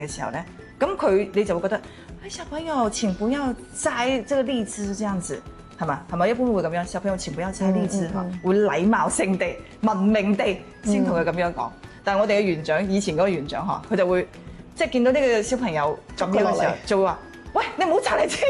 嘅時候咧，咁你就會覺得，小朋友請不要摘這個荔枝，這樣子係嘛？係咪一般會咁樣？小朋友請不要摘荔枝會禮貌性地、文明地先同佢咁樣講。但係我哋嘅園長，以前嗰個園長佢就會即係見到呢個小朋友咁樣嘅時候，就會話：喂，你唔好摘荔枝！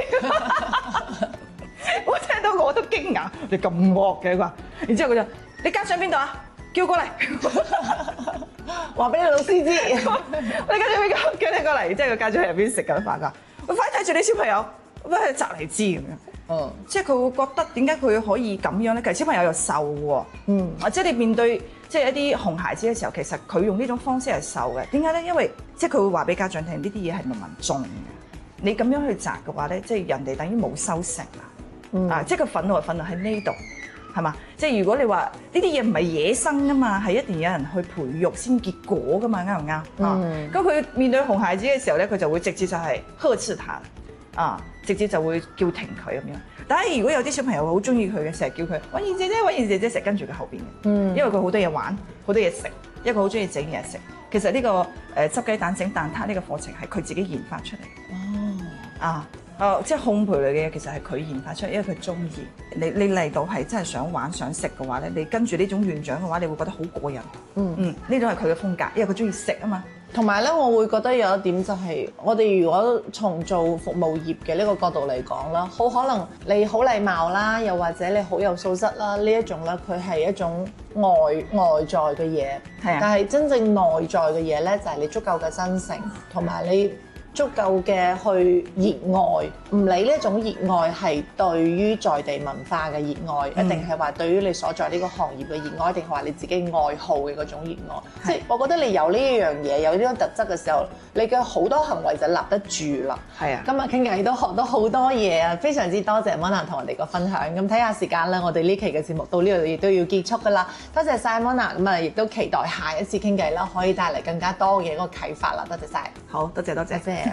我聽到我都驚訝，你咁惡嘅佢話。然之後佢就：你家長邊度啊？叫過嚟，話俾你老師知。你家長邊個？叫你過嚟。即係個家長喺入邊食緊飯㗎。我快睇住你小朋友，喂摘荔枝咁樣。即係佢會覺得點解佢可以咁樣咧？其實小朋友又瘦喎。即係你面對即係一啲熊孩子嘅時候，其實佢用呢種方式係瘦嘅。點解咧？因為即係佢會話俾家長聽，呢啲嘢係農民種嘅。你咁樣去摘嘅話咧，即係人哋等於冇收成啦。即係個憤怒係憤怒喺呢度。係嘛？即係如果你話呢啲嘢唔係野生㗎嘛，係一定有人去培育先結果㗎嘛，啱唔啱？咁佢面對熊孩子嘅時候咧，佢就會直接就係呵斥他，直接就會叫停佢咁樣。但係如果有啲小朋友好中意佢嘅，成日叫佢揾燕姐姐，揾燕姐姐，成日跟住佢後邊嘅，因為佢好多嘢玩，好多嘢食，一個好中意整嘢食。其實呢個執雞蛋整蛋撻呢個課程係佢自己研發出嚟。即係烘焙類嘅嘢，其實係佢研發出嚟，因為佢中意。你嚟到係真係想玩想食嘅話咧，你跟住呢種園長嘅話，你會覺得好過癮。呢種係佢嘅風格，因為佢中意食啊嘛。 同埋咧，我會覺得有一點就係，我哋如果從做服務業嘅呢個角度嚟講啦，好可能你好禮貌啦，又或者你好有素質啦，呢一種咧，佢係一種外在嘅嘢。係啊。但係真正內在嘅嘢咧，就係你足夠嘅真誠，同埋你足夠嘅去熱愛，唔理呢一種熱愛係對於在地文化嘅熱愛，一定係話對於你所在呢個行業嘅熱愛，定係話你自己愛好嘅嗰種熱愛。即係我覺得你有呢一樣嘢，有呢種特質嘅時候，你嘅好多行為就立得住啦。係啊，今日傾偈都學到好多嘢啊！非常之多謝 Mona 同我哋個分享。咁睇下時間啦，我哋呢期嘅節目到呢度亦都要結束㗎啦。多謝晒 Mona，咁啊亦都期待下一次傾偈啦，可以帶嚟更加多嘅一個啟發啦。多謝晒。 好多謝多謝。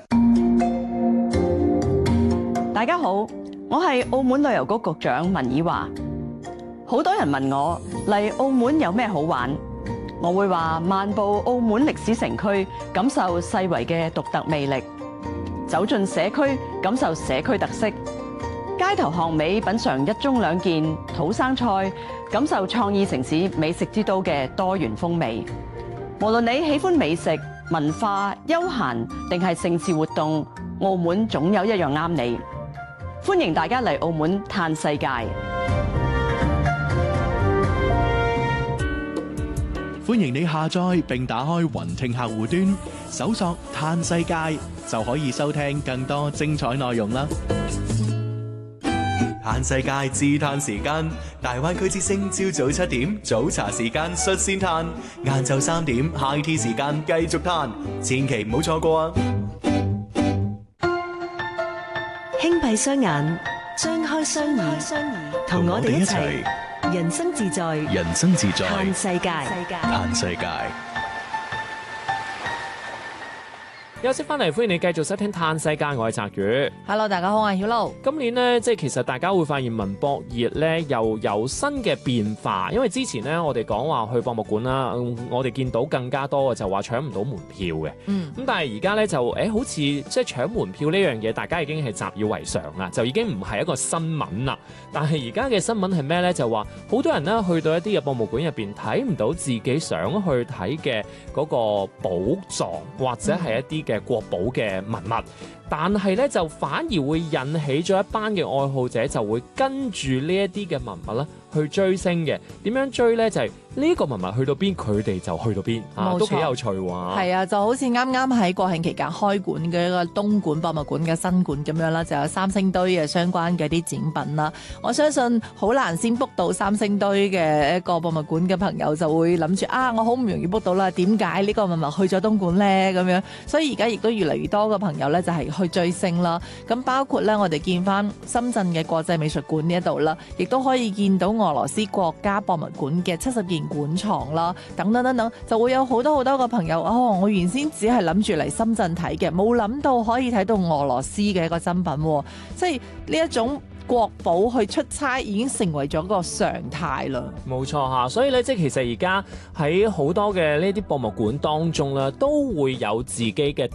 大家好，我係澳門旅遊局局長文綺華。好多人問我嚟澳門有咩好玩，我會話漫步澳門歷史城區，感受世遺嘅獨特魅力；走進社區，感受社區特色；街頭巷尾品嚐一盅兩件土生菜，感受創意城市美食之都嘅多元風味。無論你喜歡美食、文化、休閒定係盛事活動，澳門總有一樣啱你。歡迎大家嚟澳門嘆世界。 歡迎你下載並打開雲聽客戶端，搜索嘆世界就可以收聽更多精彩內容啦。嘆世界自嘆時間，大灣區之聲朝早7點早茶時間率先嘆，晏晝3點 High Tea 時間繼續嘆，千祈唔好錯過啊！ 輕閉雙眼，張開雙耳，同我哋一齊人生自在， 人生自在， 嘆世界， 嘆世界。 休息翻嚟，歡迎你繼續收聽《嘆世界》，我係澤宇。 Hello， 大家好，我係曉露。 今年呢，即係其實大家會發現文博熱咧又有新嘅變化，因為之前咧我哋講話去博物館啦，我哋見到更加多嘅就話搶唔到門票嘅。咁但係而家咧就好似即係搶門票呢樣嘢，大家已經係習以為常啦，就已經唔係一個新聞啦。但係而家嘅新聞係咩咧？就話好多人咧去到一啲嘅博物館入邊睇唔到自己想去睇嘅嗰個寶藏，或者係一啲嘅國寶嘅文物，但係咧就反而會引起咗一班嘅愛好者，就會跟住呢一啲嘅文物咧去追星嘅。點樣追咧？就係呢個文物去到邊，佢哋就去到邊，都幾有趣喎。 係啊，就好似啱啱喺國慶期間開館嘅一個東莞博物館嘅新館咁樣啦，就有三星堆嘅相關嘅啲展品啦。我相信好難先 book 到三星堆嘅一個博物館嘅朋友就會諗住我好唔容易 book 到啦，點解呢個文物去咗東莞咧？咁樣，所以而家亦都越嚟越多嘅朋友咧就係去追星啦。咁包括咧，我哋見翻深圳嘅國際美術館呢一度啦，亦都可以見到俄羅斯國家博物館嘅70件館藏啦，等等等等，就會有好多好多個朋友我原先只係諗住嚟深圳睇嘅，冇諗到可以睇到俄羅斯嘅一個珍品，即係呢一種國寶去出差已經成為咗個常態啦。 冇錯嚇，所以咧即係其實而家喺好多嘅呢啲博物館當中咧，都會有自己嘅